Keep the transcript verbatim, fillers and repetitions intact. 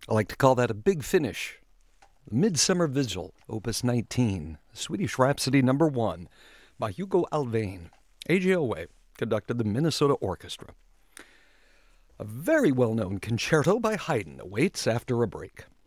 I like to call that a big finish. The Midsummer Vigil, Opus nineteen, Swedish Rhapsody number one, by Hugo Alfvén. A J O A conducted the Minnesota Orchestra. A very well-known concerto by Haydn awaits after a break.